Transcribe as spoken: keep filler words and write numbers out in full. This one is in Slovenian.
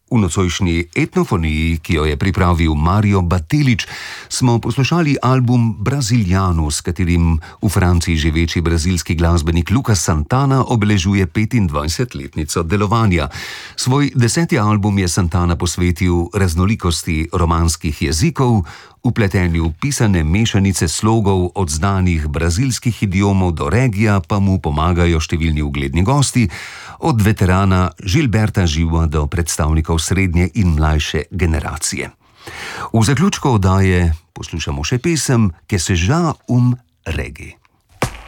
V nocojšnji etnofoniji, ki jo je pripravil Mario Batelič, smo poslušali album Braziliano, s katerim v Franciji živeči brazilski glasbenik Lucas Santana obeležuje petindvajsetletnico delovanja. Svoj deseti album je Santana posvetil raznolikosti romanskih jezikov, vpletenju pisane mešanice slogov od znanih brazilskih idiomov do regija pa mu pomagajo številni ugledni gosti, od veterana Gilberta Gila do predstavnikov srednje in mlajše generacije. V zaključku oddaje poslušamo še pesem Que seja um reggae.